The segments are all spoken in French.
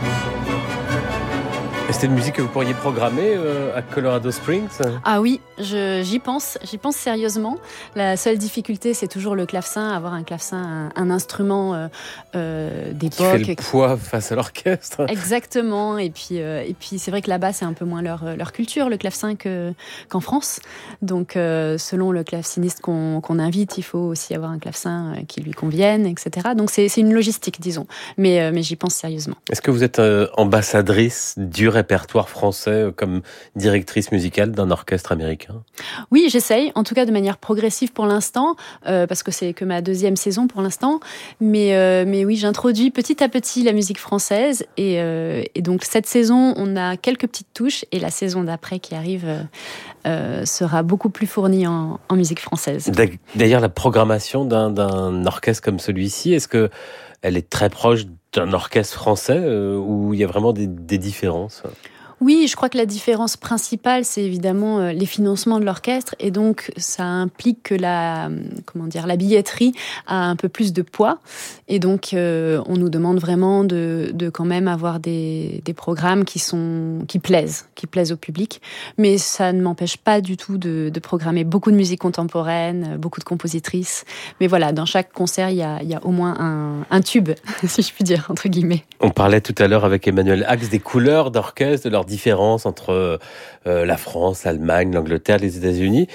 Et c'est une musique que vous pourriez programmer à Colorado Springs ? Ah oui, j'y pense sérieusement. La seule difficulté, c'est toujours le clavecin, avoir un clavecin, un instrument d'époque. Qui fait le poids face à l'orchestre. Exactement, et puis c'est vrai que là-bas, c'est un peu moins leur culture, le clavecin, qu'en France. Donc, selon le claveciniste qu'on invite, il faut aussi avoir un clavecin qui lui convienne, etc. Donc, c'est une logistique, disons. Mais j'y pense sérieusement. Est-ce que vous êtes ambassadrice du répertoire français comme directrice musicale d'un orchestre américain ? Oui, j'essaye, en tout cas de manière progressive pour l'instant, parce que c'est que ma 2e saison pour l'instant. Mais oui, j'introduis petit à petit la musique française. Et donc cette saison, on a quelques petites touches. Et la saison d'après qui arrive sera beaucoup plus fournie en musique française. D'ailleurs, la programmation d'un orchestre comme celui-ci, est-ce que elle est très proche d'un orchestre français où il y a vraiment des différences ? Oui, je crois que la différence principale, c'est évidemment les financements de l'orchestre, et donc ça implique que la billetterie a un peu plus de poids, et donc on nous demande vraiment de quand même avoir des programmes qui plaisent au public, mais ça ne m'empêche pas du tout de programmer beaucoup de musique contemporaine, beaucoup de compositrices, mais voilà, dans chaque concert, il y a au moins un tube, si je puis dire, entre guillemets. On parlait tout à l'heure avec Emmanuel Axe des couleurs d'orchestre, de leur différence entre la France, l'Allemagne, l'Angleterre, les États-Unis.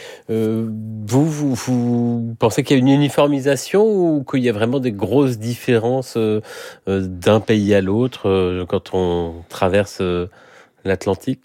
Vous pensez qu'il y a une uniformisation ou qu'il y a vraiment des grosses différences d'un pays à l'autre quand on traverse l'Atlantique ?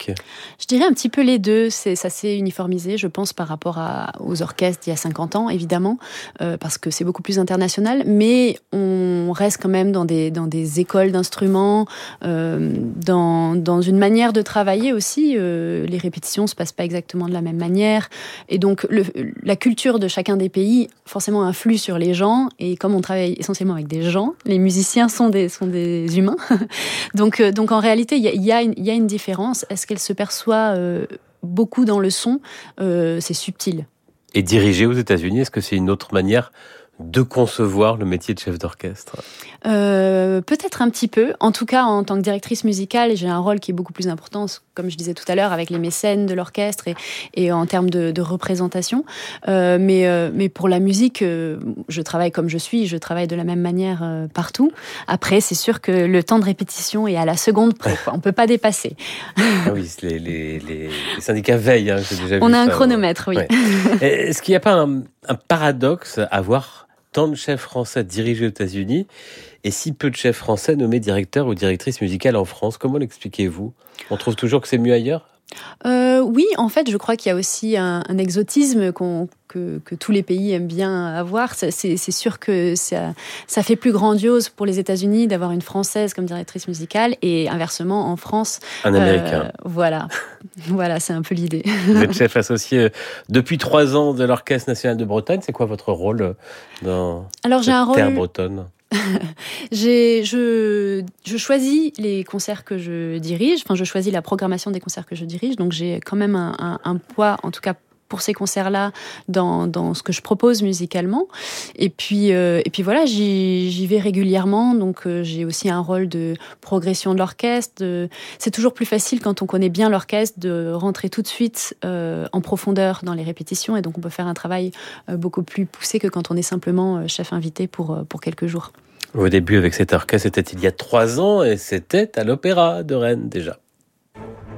Je dirais un petit peu les deux. Ça s'est uniformisé, je pense, par rapport aux orchestres d'il y a 50 ans, évidemment, parce que c'est beaucoup plus international. Mais on reste quand même dans des écoles d'instruments, dans une manière de travailler aussi. Les répétitions se passent pas exactement de la même manière. Et donc, la culture de chacun des pays, forcément, influe sur les gens. Et comme on travaille essentiellement avec des gens, les musiciens sont des humains. Donc, en réalité, il y a une différence. Est-ce qu'elle se perçoit beaucoup dans le son ? C'est subtil. Et diriger aux États-Unis, est-ce que c'est une autre manière de concevoir le métier de chef d'orchestre ? Peut-être un petit peu. En tout cas, en tant que directrice musicale, j'ai un rôle qui est beaucoup plus important, comme je disais tout à l'heure, avec les mécènes de l'orchestre et en termes de représentation. Mais pour la musique, je travaille comme je travaille de la même manière partout. Après, c'est sûr que le temps de répétition est à la seconde près. On peut pas dépasser. Ah oui, les syndicats veillent. Hein, j'ai déjà vu On a un ça, chronomètre, oui. Ouais. Est-ce qu'il n'y a pas un paradoxe à voir tant de chefs français dirigés aux États-Unis et si peu de chefs français nommés directeurs ou directrices musicales en France ? Comment l'expliquez-vous ? On trouve toujours que c'est mieux ailleurs ? Oui, en fait, je crois qu'il y a aussi un exotisme que tous les pays aiment bien avoir. C'est sûr que ça fait plus grandiose pour les États-Unis d'avoir une Française comme directrice musicale et inversement, en France... Un Américain. Voilà, c'est un peu l'idée. Vous êtes chef associé depuis 3 ans de l'Orchestre National de Bretagne. C'est quoi votre rôle dans cette terre bretonne ? Je choisis les concerts que je dirige, enfin je choisis la programmation des concerts que je dirige, donc j'ai quand même un poids, en tout cas pour ces concerts-là, dans ce que je propose musicalement. Et puis voilà, j'y vais régulièrement, donc j'ai aussi un rôle de progression de l'orchestre. C'est toujours plus facile quand on connaît bien l'orchestre de rentrer tout de suite en profondeur dans les répétitions, et donc on peut faire un travail beaucoup plus poussé que quand on est simplement chef invité pour quelques jours. Vos débuts avec cet orchestre, c'était il y a 3 ans et c'était à l'Opéra de Rennes déjà.